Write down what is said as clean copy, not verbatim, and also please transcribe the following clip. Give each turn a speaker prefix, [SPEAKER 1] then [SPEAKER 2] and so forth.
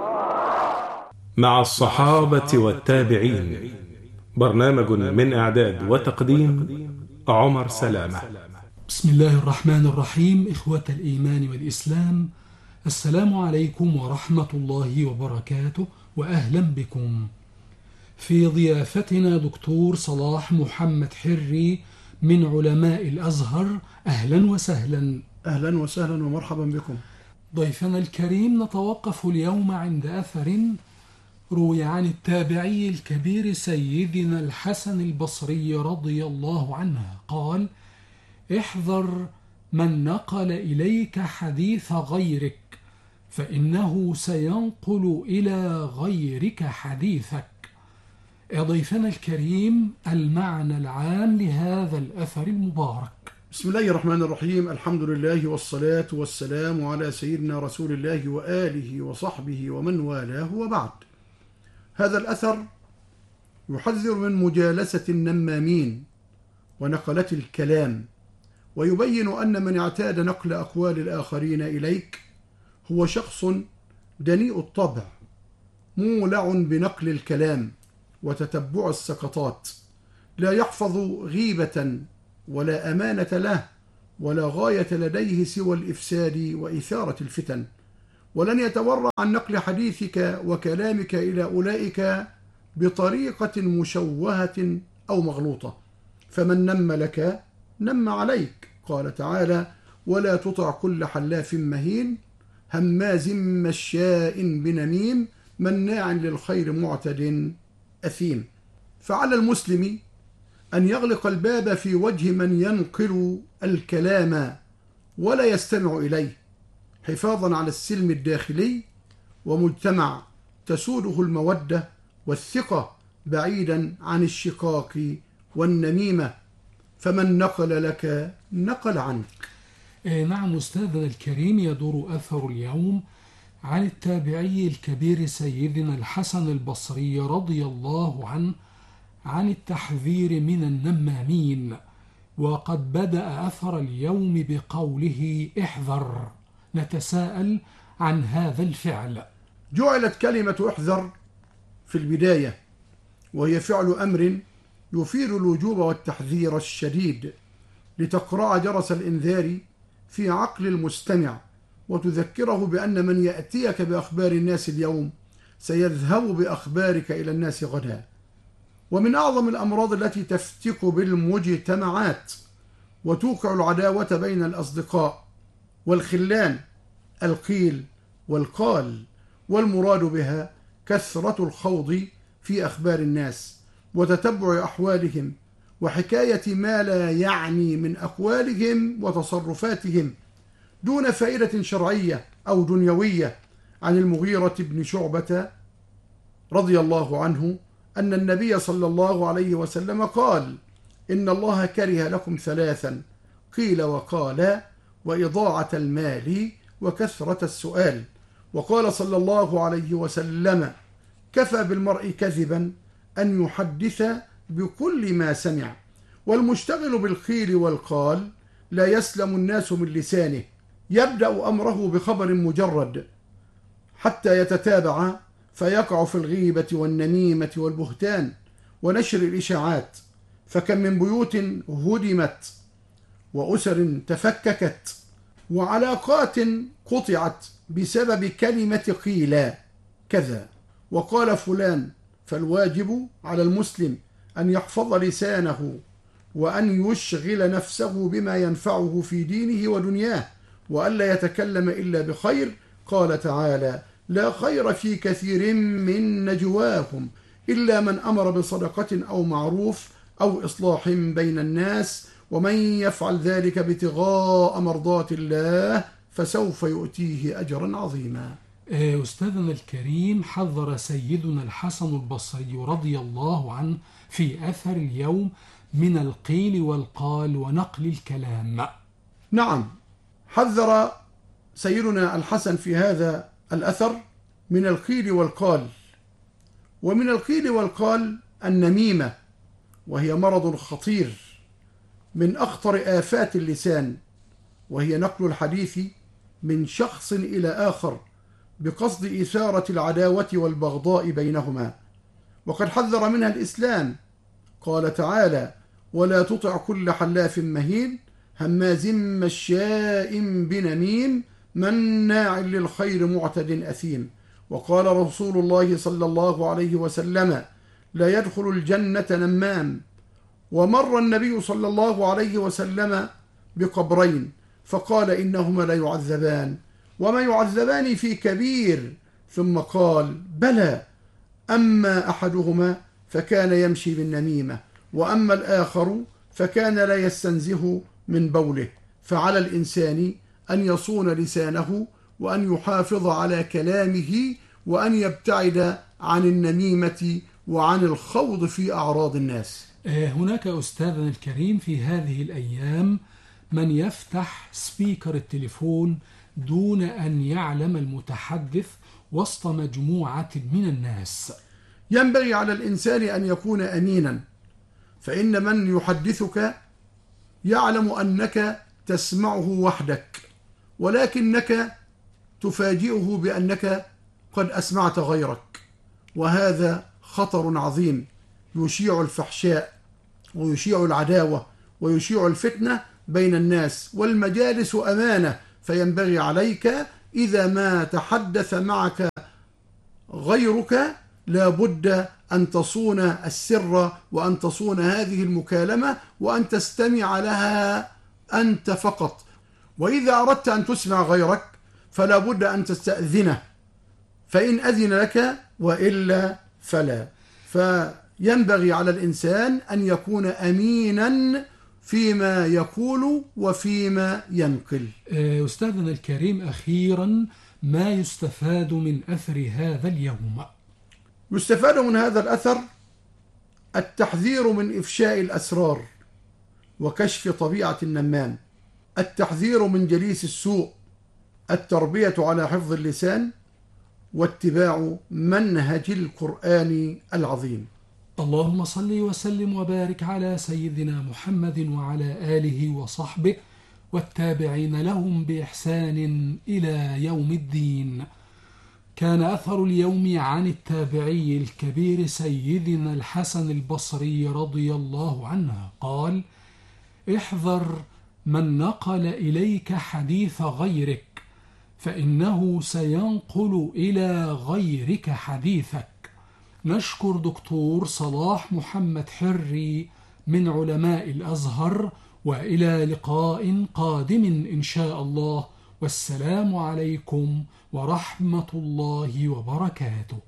[SPEAKER 1] مع الصحابة والتابعين. برنامج من إعداد وتقديم عمر سلامة.
[SPEAKER 2] بسم الله الرحمن الرحيم. إخوة الإيمان والإسلام، السلام عليكم ورحمة الله وبركاته، وأهلا بكم. في ضيافتنا دكتور صلاح محمد حري من علماء الأزهر. أهلا وسهلا.
[SPEAKER 3] أهلا وسهلا ومرحبا بكم.
[SPEAKER 2] ضيفنا الكريم، نتوقف اليوم عند أثر روي عن التابعي الكبير سيدنا الحسن البصري رضي الله عنه قال: احذر من نقل إليك حديث غيرك، فإنه سينقل إلى غيرك حديثك. يا ضيفنا الكريم، المعنى العام لهذا الأثر المبارك.
[SPEAKER 3] بسم الله الرحمن الرحيم. الحمد لله والصلاة والسلام على سيدنا رسول الله وآله وصحبه ومن والاه، وبعد. هذا الأثر يحذر من مجالسة النمامين ونقلة الكلام، ويبين أن من اعتاد نقل أقوال الآخرين إليك هو شخص دنيء الطبع، مولع بنقل الكلام وتتبع السقطات، لا يحفظ غيبة ولا أمانة له، ولا غاية لديه سوى الإفساد وإثارة الفتن، ولن يتورع عن نقل حديثك وكلامك إلى أولئك بطريقة مشوهة أو مغلوطة، فمن نم لك نم عليك. قال تعالى: ولا تطع كل حلاف مهين هماز مشاء بنميم مناع للخير معتد أثيم. فعلى المسلم أن يغلق الباب في وجه من ينقل الكلام ولا يستمع إليه، حفاظا على السلم الداخلي ومجتمع تسوده المودة والثقة، بعيدا عن الشقاق والنميمة، فمن نقل لك نقل عنك.
[SPEAKER 2] نعم أستاذنا الكريم، يدور أثر اليوم عن التابعي الكبير سيدنا الحسن البصري رضي الله عنه عن التحذير من النمامين. وقد بدأ أثر اليوم بقوله: احذر. نتساءل عن هذا الفعل.
[SPEAKER 3] جعلت كلمة احذر في البداية، وهي فعل أمر يفيد الوجوب والتحذير الشديد، لتقرع جرس الإنذار في عقل المستمع، وتذكره بأن من يأتيك بأخبار الناس اليوم سيذهب بأخبارك إلى الناس غدا. ومن أعظم الأمراض التي تفتك بالمجتمعات وتوقع العداوة بين الأصدقاء والخلان القيل والقال، والمراد بها كثرة الخوض في أخبار الناس وتتبع أحوالهم وحكاية ما لا يعني من أقوالهم وتصرفاتهم دون فائدة شرعية أو دنيوية. عن المغيرة بن شعبة رضي الله عنه أن النبي صلى الله عليه وسلم قال: إن الله كره لكم ثلاثا، قيل وقال، وإضاعة المال وكثرة السؤال. وقال صلى الله عليه وسلم: كفى بالمرء كذبا أن يحدث بكل ما سمع. والمشتغل بالقيل والقال لا يسلم الناس من لسانه، يبدأ أمره بخبر مجرد حتى يتتابع، فيقع في الغيبة والنميمة والبهتان ونشر الإشاعات. فكم من بيوت هدمت، وأسر تفككت، وعلاقات قطعت بسبب كلمة قيل كذا وقال فلان. فالواجب على المسلم أن يحفظ لسانه، وأن يشغل نفسه بما ينفعه في دينه ودنياه، وألا يتكلم إلا بخير. قال تعالى: لا خير في كثير من نجواهم إلا من أمر بصدقة أو معروف أو إصلاح بين الناس، ومن يفعل ذلك ابتغاء مرضات الله فسوف يؤتيه أجرا عظيما.
[SPEAKER 2] أستاذنا الكريم، حذر سيدنا الحسن البصري رضي الله عنه في أثر اليوم من القيل والقال ونقل الكلام.
[SPEAKER 3] نعم، حذر سيدنا الحسن في هذا الأثر من القيل والقال. ومن القيل والقال النميمة، وهي مرض خطير من أخطر آفات اللسان، وهي نقل الحديث من شخص إلى آخر بقصد إثارة العداوة والبغضاء بينهما، وقد حذر منها الإسلام. قال تعالى: ولا تطع كل حلاف مهين هماز مشاء بنميم مناع للخير معتد أثيم. وقال رسول الله صلى الله عليه وسلم: لا يدخل الجنة نمام. ومر النبي صلى الله عليه وسلم بقبرين فقال: إنهما لا يعذبان وما يعذبان في كبير، ثم قال: بلى، أما أحدهما فكان يمشي بالنميمة، وأما الآخر فكان لا يستنزه من بوله. فعلى الإنسان أن يصون لسانه، وأن يحافظ على كلامه، وأن يبتعد عن النميمة وعن الخوض في أعراض الناس.
[SPEAKER 2] هناك أستاذنا الكريم في هذه الأيام من يفتح سبيكر التليفون دون أن يعلم المتحدث وسط مجموعة من الناس.
[SPEAKER 3] ينبغي على الإنسان أن يكون أمينا، فإن من يحدثك يعلم أنك تسمعه وحدك، ولكنك تفاجئه بأنك قد أسمعت غيرك، وهذا خطر عظيم يشيع الفحشاء ويشيع العداوة ويشيع الفتنة بين الناس. والمجالس أمانة، فينبغي عليك إذا ما تحدث معك غيرك لا بد أن تصون السر، وأن تصون هذه المكالمة، وأن تستمع لها أنت فقط. وإذا أردت أن تسمع غيرك فلا بد أن تستأذنه، فإن أذن لك وإلا فلا. فينبغي على الإنسان أن يكون أمينا فيما يقول وفيما ينقل.
[SPEAKER 2] أستاذنا الكريم، أخيرا ما يستفاد من أثر هذا اليوم؟
[SPEAKER 3] يستفاد من هذا الأثر التحذير من إفشاء الأسرار وكشف طبيعة النمام، التحذير من جليس السوء، التربية على حفظ اللسان، واتباع منهج القرآن العظيم.
[SPEAKER 2] اللهم صل وسلم وبارك على سيدنا محمد وعلى آله وصحبه والتابعين لهم بإحسان إلى يوم الدين. كان أثر اليوم عن التابعي الكبير سيدنا الحسن البصري رضي الله عنه قال: احذر من نقل إليك حديث غيرك، فإنه سينقل إلى غيرك حديثك. نشكر دكتور صلاح محمد حري من علماء الأزهر، وإلى لقاء قادم إن شاء الله، والسلام عليكم ورحمة الله وبركاته.